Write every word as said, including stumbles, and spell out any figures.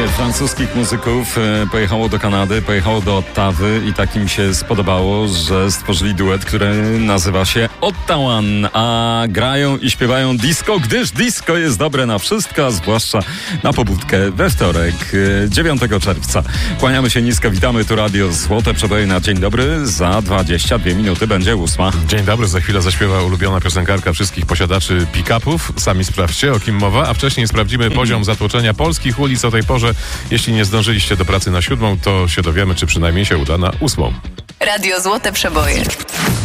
francuskich muzyków pojechało do Kanady, pojechało do Ottawy i tak im się spodobało, że stworzyli duet, który nazywa się Ottawan, a grają i śpiewają disco, gdyż disco jest dobre na wszystko, a zwłaszcza na pobudkę we wtorek, dziewiątego czerwca. Kłaniamy się nisko, witamy, tu Radio Złote Przeboje na dzień dobry. Za dwadzieścia dwie minuty będzie ósma. Dzień dobry, za chwilę zaśpiewa ulubiona piosenkarka wszystkich posiadaczy pick-upów. Sami sprawdźcie, o kim mowa, a wcześniej sprawdzimy poziom zatłoczenia polskich ulic o tej porze. Jeśli nie zdążyliście do pracy na siódmą, to się dowiemy, czy przynajmniej się uda na ósmą. Radio Złote Przeboje.